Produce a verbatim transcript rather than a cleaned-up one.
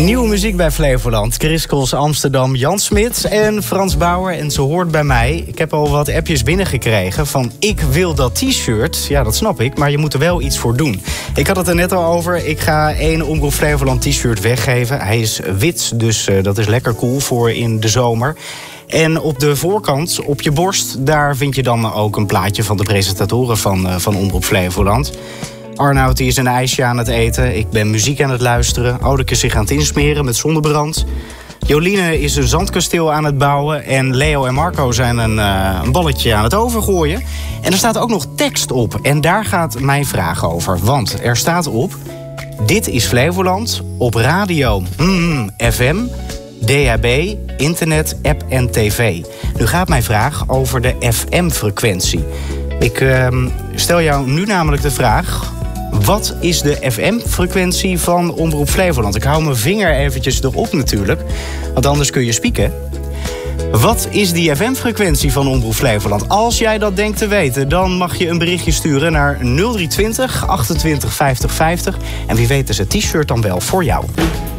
Nieuwe muziek bij Flevoland. Chris Cross Amsterdam, Jan Smit en Frans Bauer. En ze hoort bij mij. Ik heb al wat appjes binnengekregen van ik wil dat t-shirt. Ja, dat snap ik, maar je moet er wel iets voor doen. Ik had het er net al over. Ik ga één Omroep Flevoland t-shirt weggeven. Hij is wit, dus uh, dat is lekker cool voor in de zomer. En op de voorkant, op je borst, daar vind je dan ook een plaatje van de presentatoren van, uh, van Omroep Flevoland. Arnoud die is een ijsje aan het eten. Ik ben muziek aan het luisteren. Audeke zich aan het insmeren met zonnebrand. Joline is een zandkasteel aan het bouwen. En Leo en Marco zijn een, uh, een balletje aan het overgooien. En er staat ook nog tekst op. En daar gaat mijn vraag over. Want er staat op: dit is Flevoland op radio mm, F M, D H B, internet, app en tv. Nu gaat mijn vraag over de F M-frequentie. Ik uh, stel jou nu namelijk de vraag: wat is de F M-frequentie van Omroep Flevoland? Ik hou mijn vinger eventjes erop natuurlijk, want anders kun je spieken. Wat is die F M-frequentie van Omroep Flevoland? Als jij dat denkt te weten, dan mag je een berichtje sturen naar nul drie twintig achtentwintig vijftig vijftig. En wie weet is het t-shirt dan wel voor jou.